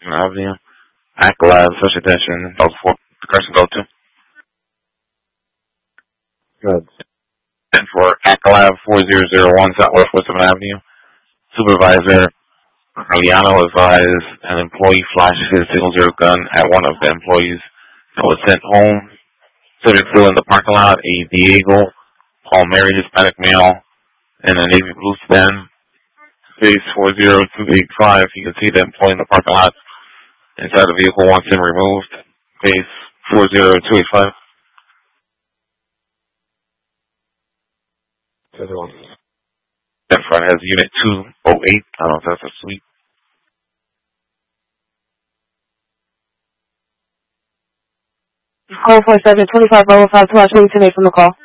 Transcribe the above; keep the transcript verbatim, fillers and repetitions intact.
Avenue, Accolade, Social Attention, those four the person go to. Good. And for Accolade four zero zero one Southwest West seventh Avenue, Supervisor Aliano advised an employee flashed his single zero gun at one of the employees that was sent home. Subject still in the parking lot, a Diego Palmieri Hispanic male in a navy blue sedan. Space four zero two eight five. You can see the employee in the parking lot inside the vehicle once him removed. Space four zero two eight five. That front has unit two oh eight. I don't know if that's a suite. Call four seven two five oh five two. I'll show you today from the call.